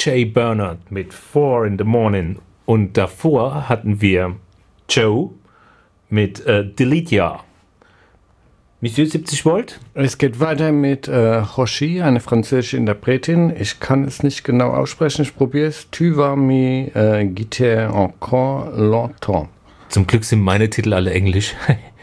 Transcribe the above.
DJ Bernard mit 4 in the Morning. Und davor hatten wir Joe mit Delete Ya. Monsieur 70 Volt? Es geht weiter mit Hoshi, eine französische Interpretin. Ich kann es nicht genau aussprechen, ich probiere es. Tu vas me guider encore longtemps. Zum Glück sind meine Titel alle englisch.